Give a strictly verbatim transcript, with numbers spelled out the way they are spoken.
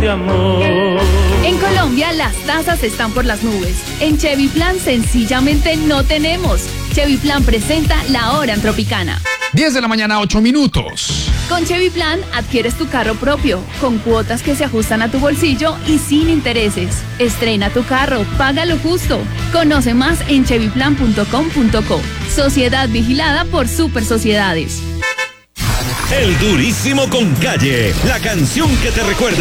de amor. En Colombia las tasas están por las nubes. En Chevy Plan sencillamente no tenemos. Chevy Plan presenta La Hora en Tropicana. diez de la mañana, ocho minutos. Con Chevy Plan adquieres tu carro propio, con cuotas que se ajustan a tu bolsillo y sin intereses. Estrena tu carro, paga lo justo. Conoce más en chevy plan punto com punto co. Sociedad vigilada por Super Sociedades. El Durísimo con Calle, la canción que te recuerda